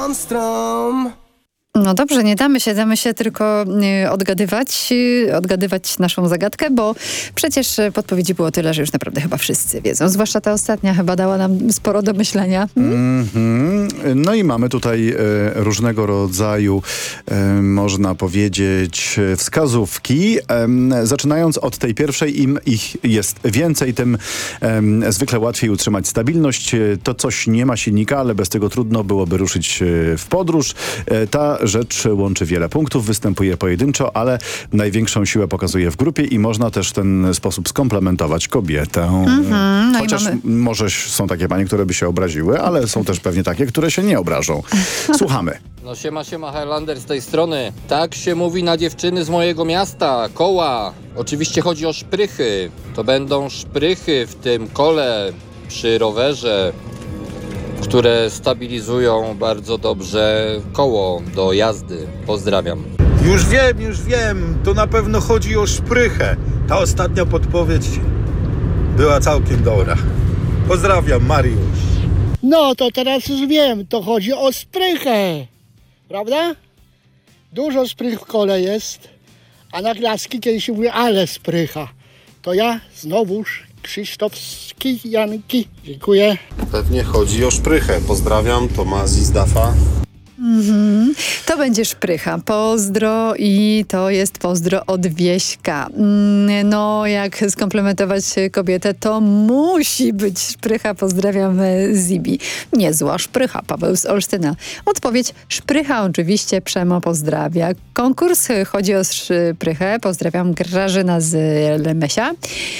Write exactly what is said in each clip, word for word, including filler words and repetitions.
Monstrum. No dobrze, nie damy się, damy się tylko y, odgadywać, y, odgadywać naszą zagadkę, bo przecież podpowiedzi było tyle, że już naprawdę chyba wszyscy wiedzą. Zwłaszcza ta ostatnia chyba dała nam sporo do myślenia. Hmm? Mm-hmm. No i mamy tutaj e, różnego rodzaju, e, można powiedzieć, wskazówki. E, zaczynając od tej pierwszej, im ich jest więcej, tym e, zwykle łatwiej utrzymać stabilność. To coś nie ma silnika, ale bez tego trudno byłoby ruszyć w podróż. E, ta rzecz łączy wiele punktów, występuje pojedynczo, ale największą siłę pokazuje w grupie i można też w ten sposób skomplementować kobietę. Mm-hmm, no Chociaż mamy... może są takie panie, które by się obraziły, ale są też pewnie takie, które się nie obrażą. Słuchamy. No siema, siema, Highlander z tej strony. Tak się mówi na dziewczyny z mojego miasta, koła. Oczywiście chodzi o szprychy. To będą szprychy w tym kole przy rowerze, które stabilizują bardzo dobrze koło do jazdy. Pozdrawiam. Już wiem, już wiem. To na pewno chodzi o szprychę. Ta ostatnia podpowiedź była całkiem dobra. Pozdrawiam, Mariusz. No to teraz już wiem, to chodzi o szprychę, prawda? Dużo szprych w kole jest, a na klaski kiedyś się mówi, ale szprycha. To ja znowuż Krzysztof z Kijanki. Dziękuję. Pewnie chodzi o szprychę. Pozdrawiam, Tomasz z Dafa. Mm-hmm. To będzie szprycha. Pozdro i to jest pozdro od Wieśka. No, jak skomplementować kobietę, to musi być szprycha. Pozdrawiam Zibi. Niezła szprycha, Paweł z Olsztyna. Odpowiedź szprycha oczywiście. Przemo pozdrawia. Konkurs chodzi o szprychę. Pozdrawiam Grażyna z Lemesia.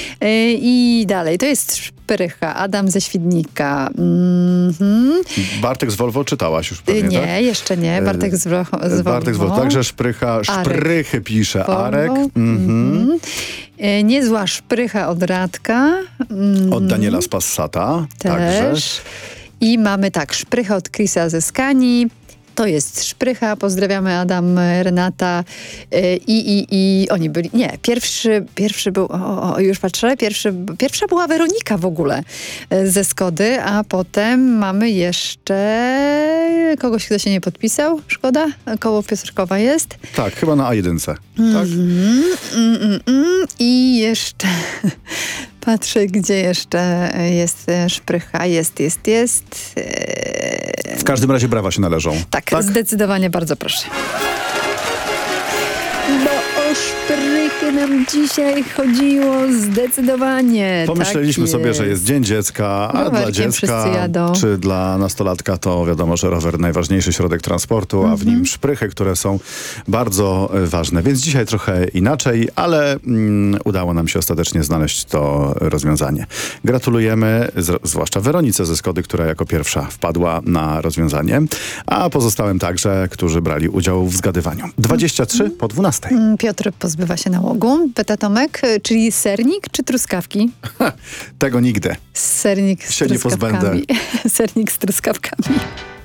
I dalej, to jest szprycha. Adam ze Świdnika. Mm-hmm. Bartek z Volvo czytałaś już pewnie, Nie, tak? jeszcze nie. Bartek z, Wro- z Volvo. Bartek z Volvo. Także szprycha, szprychy pisze Volvo. Arek. Mhm. Mm-hmm. Niezła szprycha od Radka. Mm-hmm. Od Daniela z Passata. Też. Także. I mamy tak, szprycha od Chrisa ze Skanii. To jest szprycha. Pozdrawiamy Adam, Renata i, i, i oni byli... Nie, pierwszy, pierwszy był... O, o, już patrzę. Pierwszy, pierwsza była Weronika w ogóle ze Skody, a potem mamy jeszcze kogoś, kto się nie podpisał. Szkoda? Koło Piotrkowa jest. Tak, chyba na A jeden. Tak? Mm, mm, mm, mm. I jeszcze... Patrzę, gdzie jeszcze jest szprycha. Jest, jest, jest. W każdym razie brawa się należą. Tak, tak? Zdecydowanie bardzo proszę. Bo o szprychy nam dzisiaj chodziło zdecydowanie. Pomyśleliśmy tak sobie, jest. że jest Dzień Dziecka, a Rowerkiem dla dziecka czy dla nastolatka to wiadomo, że rower najważniejszy środek transportu, a w nim szprychy, które są bardzo ważne. Więc dzisiaj trochę inaczej, ale mm, udało nam się ostatecznie znaleźć to rozwiązanie. Gratulujemy, z, zwłaszcza Weronice ze Skody, która jako pierwsza wpadła na rozwiązanie, a pozostałym także, którzy brali udział w zgadywaniu. dwadzieścia trzy po dwunastej. Piotr pozbywa się nałogu. Pyta Tomek, czyli sernik czy truskawki? Tego nigdy. Sernik z się truskawkami. nie pozbędę. Sernik z truskawkami.